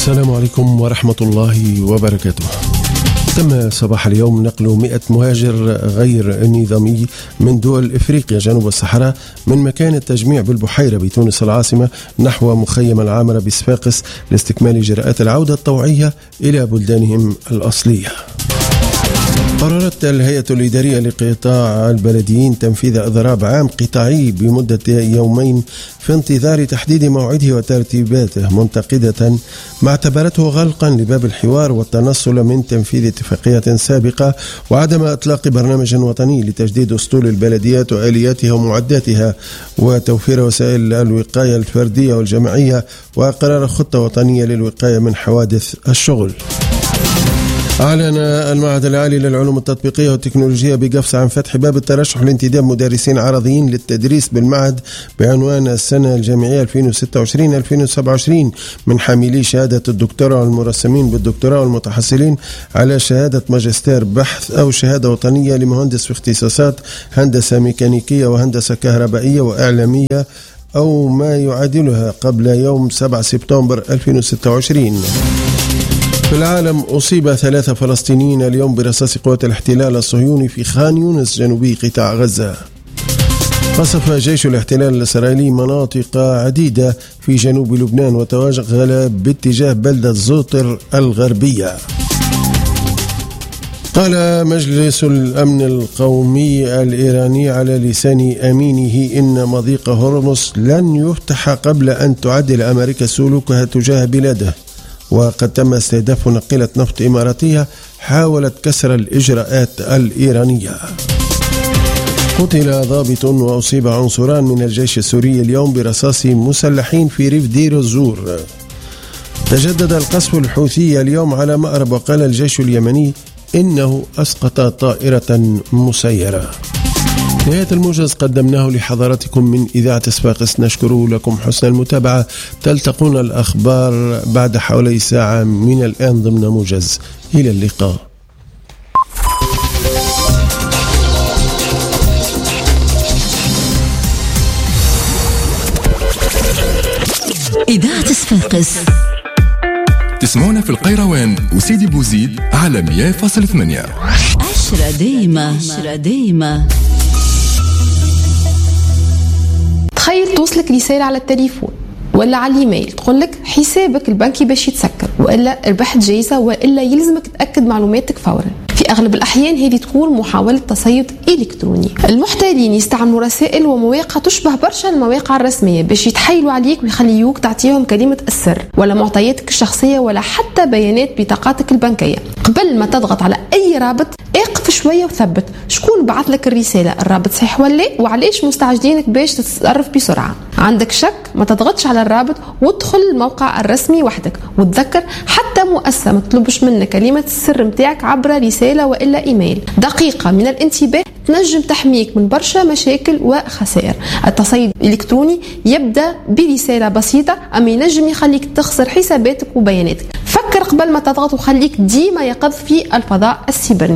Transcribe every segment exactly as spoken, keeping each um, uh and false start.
السلام عليكم ورحمة الله وبركاته. تم صباح اليوم نقل مئة مهاجر غير نظامي من دول إفريقيا جنوب الصحراء من مكان التجميع بالبحيرة بتونس العاصمة نحو مخيم العامرة بصفاقس لاستكمال إجراءات العودة الطوعية إلى بلدانهم الأصلية. قررت الهيئة الإدارية لقطاع البلديين تنفيذ إضراب عام قطاعي بمدة يومين في انتظار تحديد موعده وترتيباته، منتقدة ما اعتبرته غلقا لباب الحوار والتنصل من تنفيذ اتفاقيات سابقة وعدم إطلاق برنامج وطني لتجديد أسطول البلديات وآلياتها ومعداتها وتوفير وسائل الوقاية الفردية والجماعية وقرار خطة وطنية للوقاية من حوادث الشغل. أعلن المعهد العالي للعلوم التطبيقية والتكنولوجية بقفص عن فتح باب الترشح لانتداب مدرسين عرضيين للتدريس بالمعهد بعنوان السنة الجامعية ألفين وستة وعشرين ألفين وسبعة وعشرين من حاملي شهادة الدكتوراه والمرسمين بالدكتوراه والمتحصلين على شهادة ماجستير بحث أو شهادة وطنية لمهندس في اختصاصات هندسة ميكانيكية وهندسة كهربائية وإعلامية أو ما يعادلها قبل يوم سبعة سبتمبر ألفين وستة وعشرين. في العالم أصيب ثلاثة فلسطينيين اليوم برصاص قوات الاحتلال الصهيوني في خان يونس جنوبي قطاع غزة. قصف جيش الاحتلال الإسرائيلي مناطق عديدة في جنوب لبنان وتوغل باتجاه بلدة زوطر الغربية. قال مجلس الأمن القومي الإيراني على لسان أمينه إن مضيق هرمز لن يفتح قبل أن تعدل أمريكا سلوكها تجاه بلاده، وقد تم استهداف ناقلة نفط إماراتية حاولت كسر الإجراءات الإيرانية. قتل ضابط وأصيب عنصران من الجيش السوري اليوم برصاص مسلحين في ريف دير الزور. تجدد القصف الحوثي اليوم على مأرب وقال الجيش اليمني إنه أسقط طائرة مسيرة. نهاية الموجز قدمناه لحضراتكم من إذاعة صفاقس، نشكر لكم حسن المتابعة. تلتقون الأخبار بعد حوالي ساعة من الآن ضمن موجز. إلى اللقاء. إذاعة صفاقس تسمعونا في القيروان وسيدي بوزيد على مية فاصلة ثمانية. عشرة دايمة عشرة دايمة. تخيل توصلك رسالة على التليفون ولا على الايميل تقول لك حسابك البنكي باش يتسكر والا ربحت جايزة والا يلزمك تأكد معلوماتك فورا. في أغلب الأحيان هذه تكون محاولة تصيد إلكتروني. المحتالين يستعملوا رسائل ومواقع تشبه برشا المواقع الرسمية باش يتحايلوا عليك ويخليوك تعطيهم كلمة السر ولا معطياتك الشخصية ولا حتى بيانات بطاقاتك البنكية. قبل ما تضغط على أي رابط اقف شوية وثبت شكون بعث لك الرسالة، الرابط صحيح ولا وعليش مستعجلينك باش تتصرف بسرعة. عندك شك ما تضغطش على الرابط وادخل الموقع الرسمي وحدك، وتذكر حتى مؤسسة ما تطلبش منك كلمة السر متاعك عبر رسالة وإلا إيميل. دقيقة من الانتباه تنجم تحميك من برشا مشاكل وخسائر. التصيد الإلكتروني يبدأ برسالة بسيطة أما ينجم يخليك تخسر حساباتك وبياناتك. فكر قبل ما تضغط وخليك ديما يقظ في الفضاء السيبرني.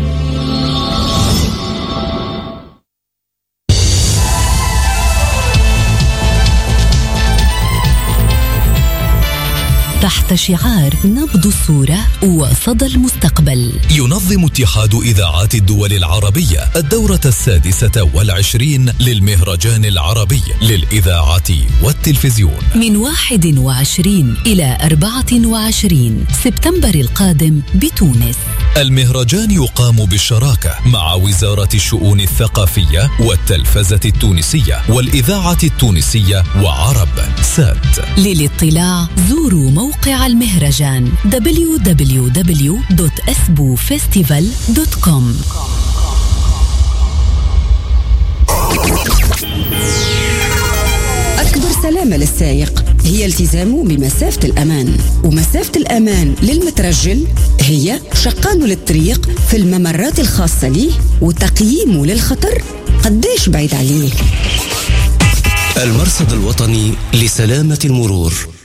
تحت شعار نبض الصورة وصدى المستقبل، ينظم اتحاد إذاعات الدول العربية الدورة السادسة والعشرين للمهرجان العربي للإذاعة والتلفزيون من واحد وعشرين إلى أربعة وعشرين سبتمبر القادم بتونس. المهرجان يقام بالشراكة مع وزارة الشؤون الثقافية والتلفزة التونسية والإذاعة التونسية وعرب سات. للاطلاع زوروا موقع المهرجان دبليو دبليو دبليو دوت اسبو فيستيفال دوت كوم. أكبر سلامة للسائق هي التزامه بمسافة الأمان، ومسافة الأمان للمترجل هي شقانه للطريق في الممرات الخاصة ليه وتقييمه للخطر قديش بعيد عليه. المرصد الوطني لسلامة المرور.